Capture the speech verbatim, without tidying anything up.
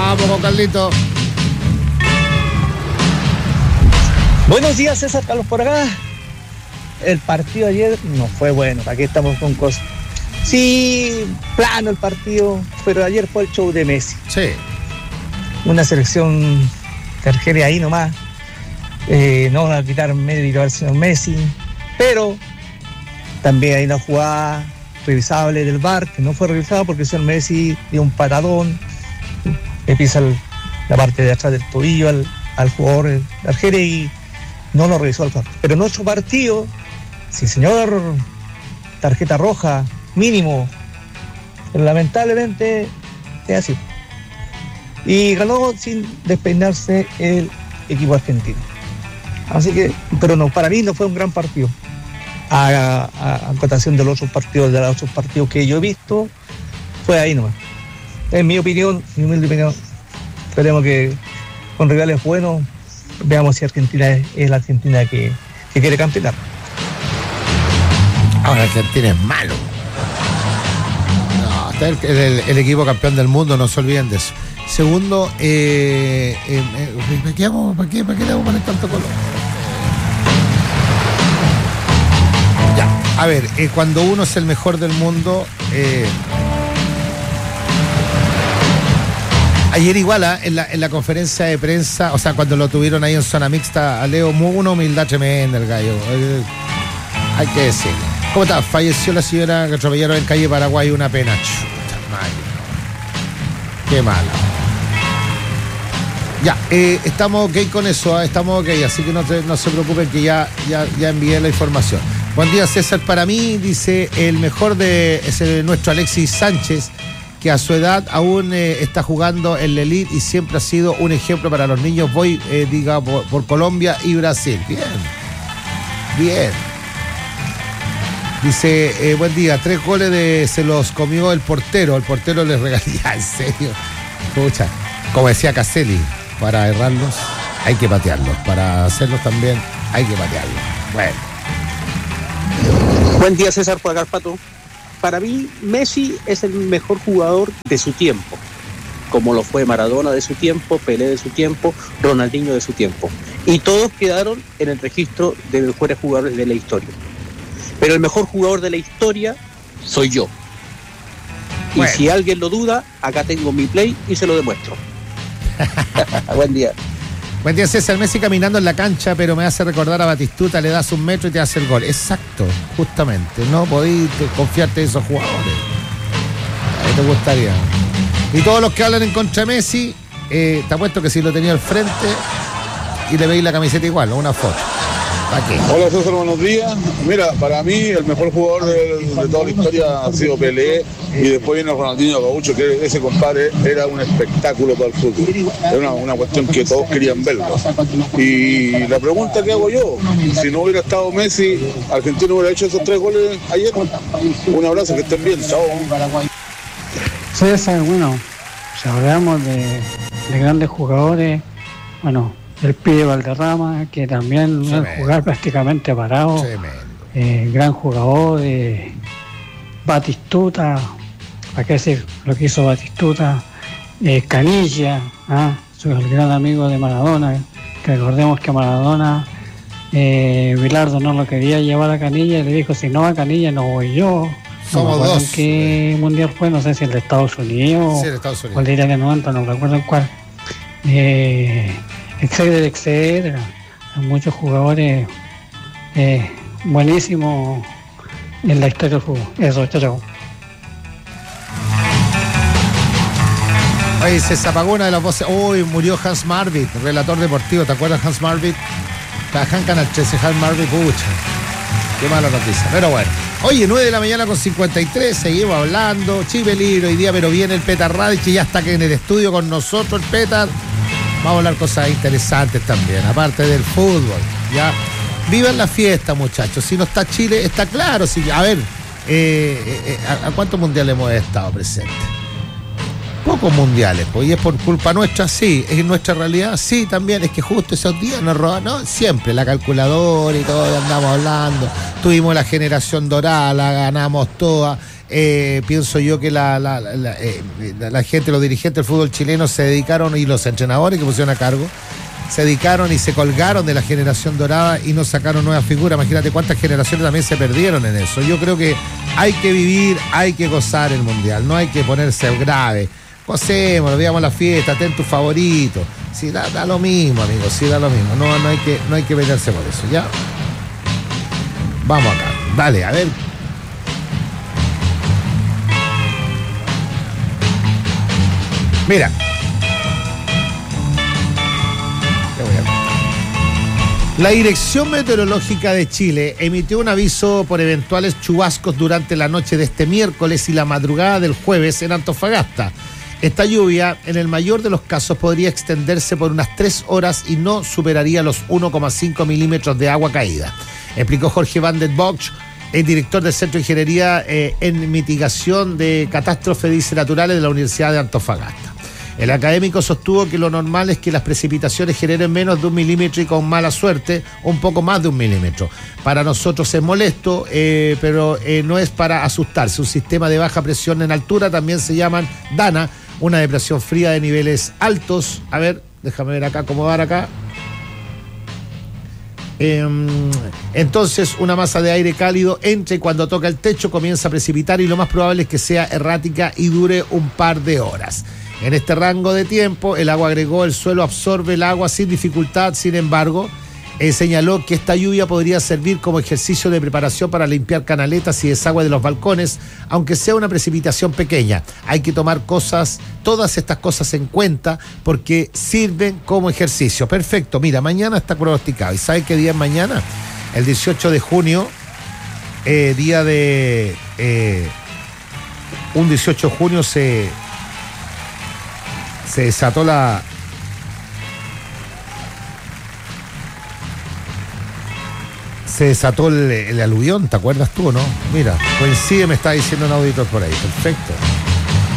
Vamos con Carlito. Buenos días, César Carlos por acá. El partido ayer no fue bueno, aquí estamos con cosas. Sí, plano el partido, pero ayer fue el show de Messi. Sí. Una selección de Argelia ahí nomás. Eh, no van a quitar mérito al señor Messi, pero también hay una jugada revisable del V A R que no fue revisada porque el señor Messi dio un patadón, le pisa el, la parte de atrás del tobillo al, al jugador de Argelia y no lo revisó el V A R. Pero en otro partido, sí señor, tarjeta roja mínimo, pero lamentablemente es así. Y ganó sin despeinarse el equipo argentino. Así que, pero no, para mí no fue un gran partido. A, a, a cotación de los otros partidos, de los otros partidos que yo he visto, fue ahí nomás. En mi opinión, mi humilde opinión, esperemos que con rivales buenos veamos si Argentina es, es la Argentina que, que quiere campeonar. Ahora Argentina es malo. No, está el, el, el equipo campeón del mundo, no se olviden de eso. Segundo, eh, eh, eh, ¿para, qué hago, ¿para, qué, ¿para qué le vamos a poner tanto color? Ya, a ver, eh, cuando uno es el mejor del mundo, eh, ayer igual, ¿eh? en, la, en la conferencia de prensa, o sea, cuando lo tuvieron ahí en zona mixta, a Leo, una humildad tremenda el gallo, eh, hay que decirlo. ¿Cómo está? Falleció la señora que atropellaron en calle Paraguay, una pena. Chuta madre. Qué mala. Ya, eh, estamos ok con eso, ¿eh? Estamos ok, así que no, te, no se preocupen que ya, ya, ya envié la información. Buen día, César. Para mí, dice, el mejor de es el, nuestro Alexis Sánchez, que a su edad aún eh, está jugando en la elite y siempre ha sido un ejemplo para los niños. Voy, eh, diga, por, por Colombia y Brasil. Bien, bien. Dice, eh, buen día, tres goles de se los comió el portero, el portero les regalía, en serio. Escucha, como decía Caselli, para errarlos hay que patearlos, para hacerlos también hay que patearlos. Bueno. Buen día, César, por acá, Pato. Para mí, Messi es el mejor jugador de su tiempo, como lo fue Maradona de su tiempo, Pelé de su tiempo, Ronaldinho de su tiempo. Y todos quedaron en el registro de mejores jugadores de la historia. Pero el mejor jugador de la historia soy yo. Y bueno, si alguien lo duda, acá tengo mi play y se lo demuestro. Buen día. Buen día, César. Messi caminando en la cancha, pero me hace recordar a Batistuta, le das un metro y te hace el gol. Exacto, justamente. No podéis confiarte en esos jugadores. Ahí te gustaría. Y todos los que hablan en contra de Messi, eh, te apuesto que si lo tenía al frente y le veis la camiseta igual, o una foto. Hola, César, buenos días. Mira, para mí el mejor jugador de, de toda la historia ha sido Pelé y después viene Ronaldinho Gaúcho, que ese compadre era un espectáculo para el fútbol. Era una, una cuestión que todos querían verlo. Y la pregunta que hago yo, si no hubiera estado Messi, Argentina hubiera hecho esos tres goles ayer. Un abrazo, que estén bien, chao. César, bueno, si hablamos de, de grandes jugadores, bueno, el pibe Valderrama, que también es jugar prácticamente parado, eh, gran jugador, eh, Batistuta, ¿para qué decir lo que hizo Batistuta? Eh, Canilla, ¿ah? Soy el gran amigo de Maradona, que recordemos que Maradona, eh, Bilardo no lo quería llevar a Canilla y le dijo, si no va a Canilla no voy yo. Somos no dos. ¿En qué mundial fue? No sé si el de Estados Unidos, sí, el de Estados Unidos. o el de Italia noventa, no recuerdo en cuál. Eh, etcétera, etcétera. Hay muchos jugadores eh, buenísimos en la historia del fútbol. Eso, chao, chao. Oye, se apagó una de las voces. Uy, murió Hans Marvit, relator deportivo. ¿Te acuerdas, Hans Marvit? Trabajaba en Canal trece, Hans Marvit, pucha. Qué mala noticia. Pero bueno. Oye, nueve de la mañana con cincuenta y tres, seguimos hablando. Chipeligro hoy día, pero viene el Petar Radich, que ya está aquí en el estudio con nosotros, el Petar. Vamos a hablar cosas interesantes también, aparte del fútbol. Ya, vivan la fiesta, muchachos. Si no está Chile, está claro. Si, a ver, eh, eh, ¿a, ¿a cuántos mundiales hemos estado presentes? Pocos mundiales, pues, y es por culpa nuestra, sí. Es nuestra realidad, sí, también. Es que justo esos días nos roban, ¿no? Siempre la calculadora y todo, andamos hablando. Tuvimos la generación dorada, la ganamos toda. eh, pienso yo que la, la, la, la, eh, la gente, los dirigentes del fútbol chileno se dedicaron, y los entrenadores que pusieron a cargo, se dedicaron y se colgaron de la generación dorada y no sacaron nuevas figuras. Imagínate cuántas generaciones también se perdieron en eso. Yo creo que hay que vivir, hay que gozar el Mundial, no hay que ponerse grave. Gocemos, veamos la fiesta, ten tu favorito. Sí, da, da lo mismo, amigos, sí, da lo mismo. No, no hay que, no hay que pelearse por eso, ¿ya? Vamos acá, dale, a ver. Mira. La Dirección Meteorológica de Chile emitió un aviso por eventuales chubascos durante la noche de este miércoles y la madrugada del jueves en Antofagasta. Esta lluvia, en el mayor de los casos, podría extenderse por unas tres horas y no superaría los uno coma cinco milímetros de agua caída, explicó Jorge Van den Bosch, el director del Centro de Ingeniería eh, en Mitigación de Catástrofes Dice Naturales de la Universidad de Antofagasta. El académico sostuvo que lo normal es que las precipitaciones generen menos de un milímetro y con mala suerte un poco más de un milímetro. Para nosotros es molesto, eh, pero eh, no es para asustarse. Un sistema de baja presión en altura también se llaman DANA, una depresión fría de niveles altos. A ver, déjame ver acá, acomodar acá. Eh, entonces una masa de aire cálido entra y cuando toca el techo comienza a precipitar y lo más probable es que sea errática y dure un par de horas. En este rango de tiempo, el agua agregó, el suelo absorbe el agua sin dificultad. Sin embargo, eh, señaló que esta lluvia podría servir como ejercicio de preparación para limpiar canaletas y desagüe de los balcones, aunque sea una precipitación pequeña. Hay que tomar cosas, todas estas cosas en cuenta porque sirven como ejercicio. Perfecto, mira, mañana está pronosticado. ¿Y sabe qué día es mañana? El dieciocho de junio, eh, día de... Eh, un dieciocho de junio se... Se desató la... Se desató el, el aluvión, ¿te acuerdas tú o no? Mira, coincide, me está diciendo un auditor por ahí. Perfecto.